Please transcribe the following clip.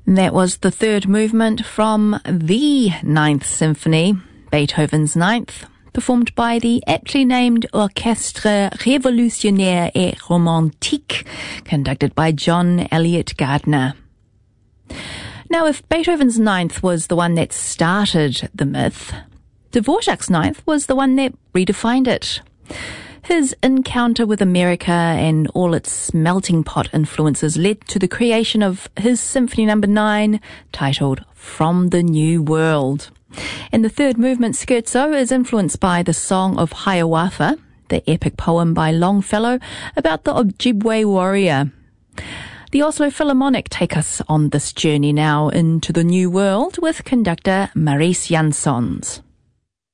That was the third movement from the Ninth Symphony, Beethoven's Ninth, performed by the aptly named Orchestre Révolutionnaire et Romantique, conducted by John Elliott Gardner. Now, if Beethoven's Ninth was the one that started the myth, Dvorak's Ninth was the one that redefined it. His encounter with America and all its melting pot influences led to the creation of his Symphony No. 9, titled From the New World. And the third movement, Scherzo, is influenced by the Song of Hiawatha, the epic poem by Longfellow about the Ojibwe warrior. The Oslo Philharmonic take us on this journey now into the New World with conductor Maurice Jansons.